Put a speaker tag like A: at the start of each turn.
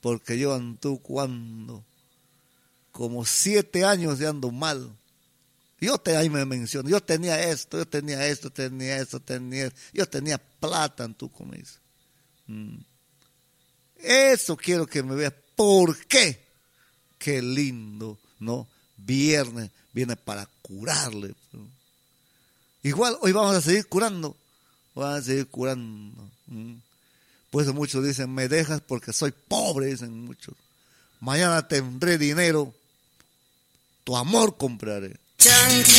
A: porque yo ando cuando como 7 años de ando mal. Ahí me menciono, yo tenía esto, yo tenía plata, tú como dices. Eso quiero que me veas. ¿Por qué? Qué lindo, ¿no? Viernes viene para curarle. Igual hoy vamos a seguir curando. Vamos a seguir curando. Por eso muchos dicen, me dejas porque soy pobre, dicen muchos. Mañana tendré dinero, tu amor compraré.